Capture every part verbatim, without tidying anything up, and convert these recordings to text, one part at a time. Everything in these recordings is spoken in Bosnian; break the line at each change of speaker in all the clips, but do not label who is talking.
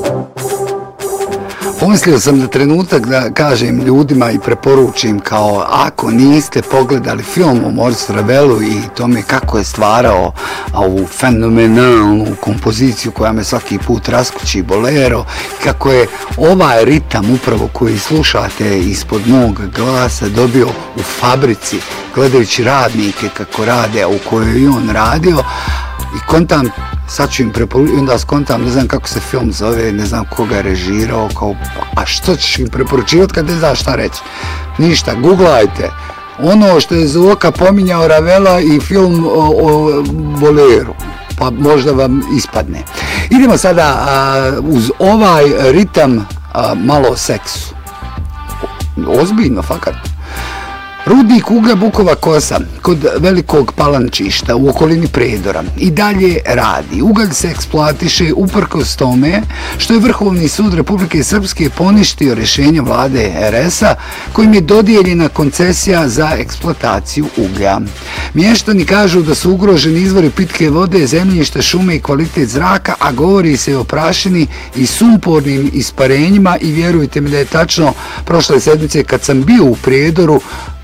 Pomislio sam za trenutak da kažem ljudima i preporučim kao ako niste pogledali film o Maurice Ravelu i tome kako je stvarao ovu fenomenalnu kompoziciju koja me svaki put raskući bolero, kako je ovaj ritam upravo koji slušate ispod mog glasa dobio u fabrici gledajući radnike kako rade, a u kojoj je on radio i kontam. Sad ću im preporučiti, onda skontam, ne znam kako se film zove, ne znam koga je režirao, kao, a što ćeš im preporučivati kad ne znaš šta reći? Ništa, googlajte. Ono što je Zoka pominjao Ravela i film o, o boleru, pa možda vam ispadne. Idemo sada a, uz ovaj ritam a, malo o seksu. Ozbiljno, fakat. Rudnik uglja Bukova Kosa kod Velikog Palančišta u okolini Prijedora i dalje radi. Ugalj se eksploatiše uprkos tome što je Vrhovni sud Republike Srpske poništio rješenje vlade er es a kojim je dodijeljena koncesija za eksploataciju uglja. Mještani kažu da su ugroženi izvori pitke vode, zemljišta, šume i kvalitet zraka, a govori se o prašini i sumpornim isparenjima i vjerujte mi da je tačno prošle sedmice kad sam bio u Prijedoru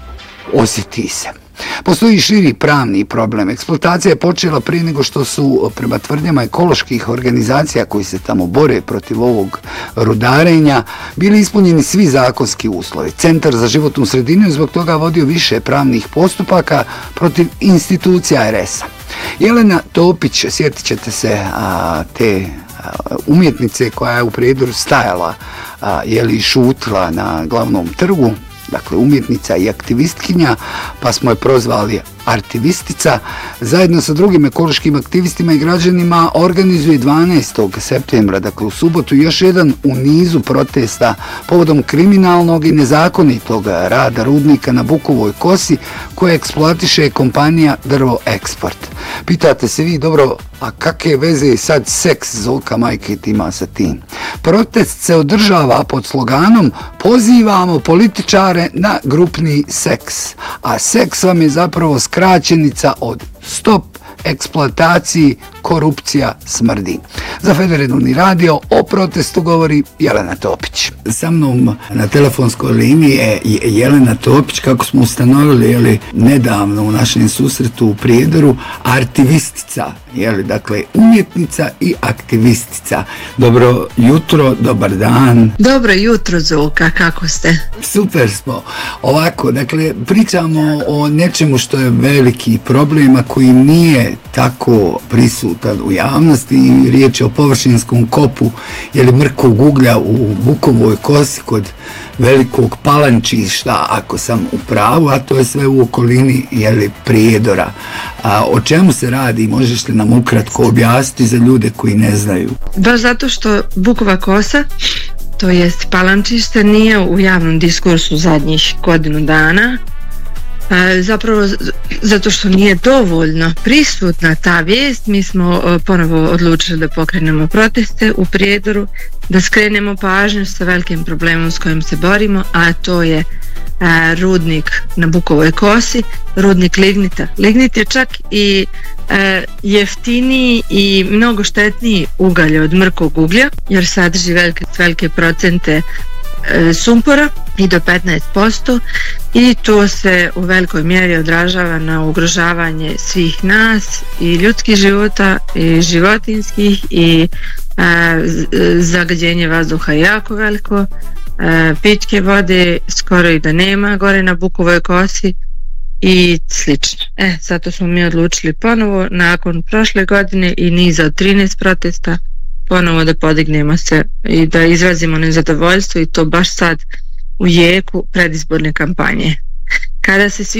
osjeti se. Postoji širi pravni problem. Eksploatacija je počela prije nego što su prema tvrdnjama ekoloških organizacija koji se tamo bore protiv ovog rudarenja bili ispunjeni svi zakonski uslovi. Centar za životnu sredinu je zbog toga vodio više pravnih postupaka protiv institucija er es a. Jelena Topić, sjetit ćete se a, te a, umjetnice koja je u Prijedoru stajala a, jeli šutila na glavnom trgu, dakle umjetnica i aktivistkinja, pa smo je prozvali artivistica, zajedno sa drugim ekološkim aktivistima i građanima organizuje dvanaestog septembra, dakle u subotu, još jedan u nizu protesta povodom kriminalnog i nezakonitog rada rudnika na Bukovoj Kosi koje eksploatiše kompanija Drvo Eksport. Pitate se vi, dobro, a kakve veze sad seks Zoka Majket ima sa tim? Protest se održava pod sloganom pozivamo političare na grupni seks, a seks vam je zapravo skraćenica od stop eksploataciji, korupcija, smrdi. Za Federalni radio o protestu govori Jelena Topić. Sa mnom na telefonskoj liniji je Jelena Topić, kako smo ustanovili jeli, nedavno u našem susretu u Prijedoru, artivistica, jeli, dakle umjetnica i aktivistica. Dobro jutro, dobar dan.
Dobro jutro, Zoka, kako ste?
Super smo. Ovako, dakle, pričamo o nečemu što je veliki problem, a koji nije tako prisutan u javnosti i riječ je o površinskom kopu jeli mrkog uglja u Bukovoj Kosi kod Velikog Palančišta, ako sam u pravu, a to je sve u okolini jeli Prijedora. A o čemu se radi, možeš li nam ukratko objasniti za ljude koji ne znaju?
Baš zato što Bukova Kosa, to jest Palančište, nije u javnom diskursu zadnjih godinu dana, zapravo zato što nije dovoljno prisutna ta vijest, mi smo ponovo odlučili da pokrenemo proteste u Prijedoru, da skrenemo pažnju sa velikim problemom s kojim se borimo, a to je a, rudnik na Bukovoj Kosi, rudnik lignita. Lignit je čak i a, jeftiniji i mnogo štetniji ugalj od mrkog uglja, jer sadrži velike, velike procente sumpora i do petnaest posto i to se u velikoj mjeri odražava na ugrožavanje svih nas i ljudskih života i životinskih i a, zagađenje vazduha je jako veliko, a, pitke vode skoro i da nema gore na Bukovoj Kosi i slično. E, zato smo mi odlučili ponovo nakon prošle godine i niza od trinaest protesta ponovo da podignemo se i da izrazimo nezadovoljstvo i to baš sad u jeku predizborne kampanje. Kada se svi